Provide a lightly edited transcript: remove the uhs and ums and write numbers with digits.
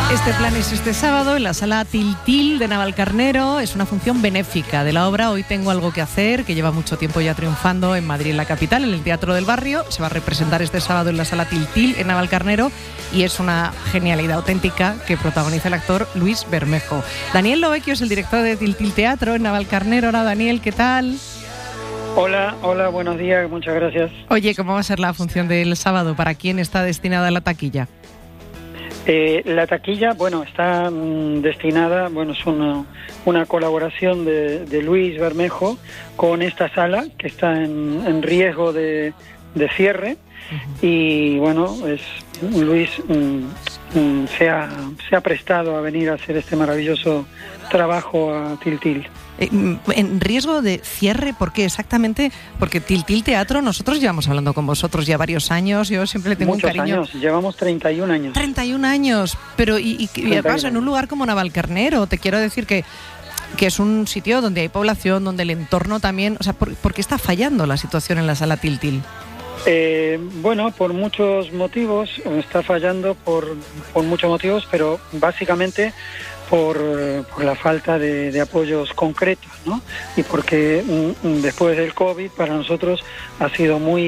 Este plan es este sábado en la Sala Til-Til de Navalcarnero. Es una función benéfica de la obra Hoy tengo algo que hacer, que lleva mucho tiempo ya triunfando en Madrid, en la capital, en el Teatro del Barrio. Se va a representar este sábado en la Sala Til-Til en Navalcarnero y es una genialidad auténtica que protagoniza el actor Luis Bermejo. Daniel Lovecchio es el director de Til-Til Teatro en Navalcarnero. Hola Daniel, ¿qué tal? Hola, buenos días, muchas gracias. Oye, ¿cómo va a ser la función del sábado? ¿Para quién está destinada la taquilla? La taquilla, bueno, está destinada, bueno, es una colaboración de Luis Bermejo con esta sala que está en riesgo de cierre. Y bueno, Luis se ha prestado a venir a hacer este maravilloso trabajo a Til-Til. En riesgo de cierre, ¿por qué exactamente? Porque Til-Til Teatro, nosotros llevamos hablando con vosotros ya varios años, yo siempre le tengo Muchos un cariño. Años, llevamos 31 años. 31 años, pero y además en un lugar como Navalcarnero, te quiero decir que es un sitio donde hay población, donde el entorno también, o sea, ¿por qué está fallando la situación en la Sala Til-Til? Bueno, por muchos motivos, está fallando por muchos motivos, pero básicamente por la falta de apoyos concretos, ¿no? Y porque después del COVID para nosotros ha sido muy